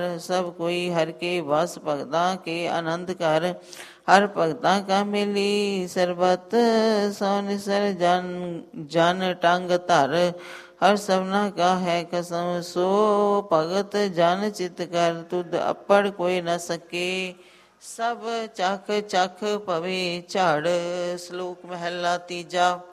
ਸਭ ਕੋਈ ਹਰ ਕੇ ਵਸ ਭਗਤਾਂ ਕੇ ਆਨੰਦ ਕਰ। ਹਰ ਭਗਤਾਂ ਕਾ ਮਿਲੀ ਸਰਬਤ ਸੋ ਨਿਸਰ ਜਨ ਟੰਗ ਧਰ। ਹਰ ਸਭਨਾ ਕਾ ਹੈ ਕਸਮ ਸੋ ਭਗਤ ਜਨ ਚਿਤ ਕਰ। ਤੁਧ ਅੱਪੜ ਕੋਈ ਨ ਸਕੇ ਸਭ ਚੱਖ ਚੱਖ ਪਵੇ ਝੜ। ਸ਼ਲੋਕ ਮਹਿਲਾ ਤੀਜਾ।